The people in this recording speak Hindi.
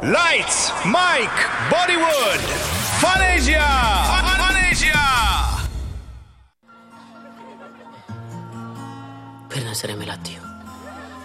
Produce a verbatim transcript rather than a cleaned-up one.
Lights, Mike, Bollywood, Fanasia, Fanasia. फिर नजरें मिलाती हूँ।